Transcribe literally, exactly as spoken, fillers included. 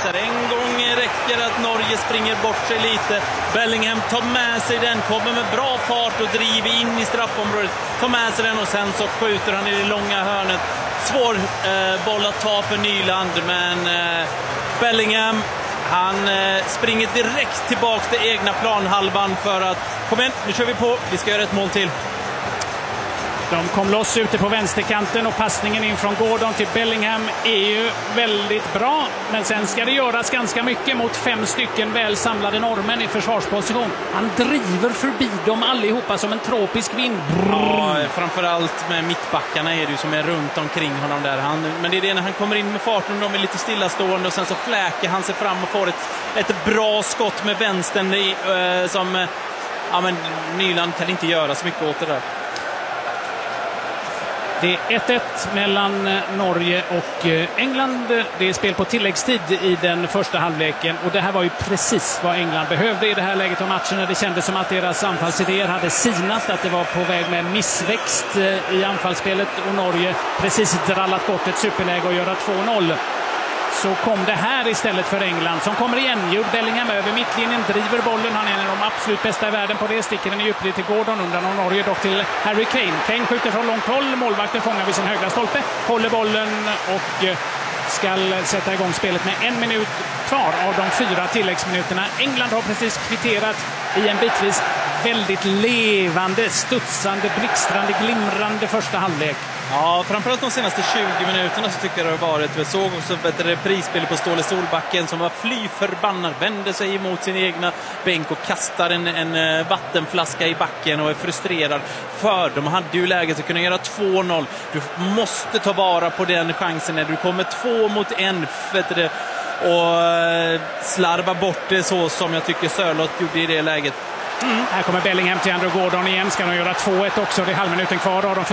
där. En gång räcker att Norge springer bort sig lite. Bellingham tar med sig den, kommer med bra fart och driver in i straffområdet. Tar med sig den och sen så skjuter han i det långa hörnet. Svår eh, boll att ta för Nyland, men eh, Bellingham, han eh, springer direkt tillbaka till egna planhalvan för att, kom igen, nu kör vi på, vi ska göra ett mål till. De kom loss ute på vänsterkanten och passningen in från Gordon till Bellingham är ju väldigt bra. Men sen ska det göras ganska mycket mot fem stycken väl samlade norrmän i försvarsposition. Han driver förbi dem allihopa som en tropisk vind. Ja, framförallt med mittbackarna är det ju som är runt omkring honom där. Han, men det är det när han kommer in med farten, de är lite stillastående och sen så fläker han sig fram och får ett, ett bra skott med vänstern i, äh, som ja, men Nyland kan inte göra så mycket åt det där. Det är ett ett mellan Norge och England. Det är spel på tilläggstid i den första halvleken. Och det här var ju precis vad England behövde i det här läget av matchen. Det kändes som att deras anfallsidéer hade sinat. Att det var på väg med missväxt i anfallsspelet. Och Norge precis drallat bort ett superläge och göra två noll. Så kom det här istället för England som kommer igen. Jude Bellingham över mittlinjen, driver bollen. Han är en av de absolut bästa i världen på det. Sticker den i djupled till Gordon, undan av Norge dock till Harry Kane. Kane skjuter från långt håll. Målvakten fångar vid sin högra stolpe. Håller bollen och ska sätta igång spelet med en minut kvar av de fyra tilläggsminuterna. England har precis kvitterat i en bitvis väldigt levande, studsande, blixtrande, glimrande första halvlek. Ja, framförallt de senaste tjugo minuterna så tycker jag det har varit. Vi såg också ett reprisspel på Ståle Solbacken som var fly förbannad, vände sig emot sin egna bänk och kastar en, en vattenflaska i backen och är frustrerad. För de hade ju läget att kunna göra två noll. Du måste ta vara på den chansen när du kommer två mot en, vet du, och slarva bort det så som jag tycker Sörlott gjorde i det läget. Mm. Här kommer Bellingham till Andrew Gordon igen. Ska de göra två ett också. Det är halvminuten kvar av de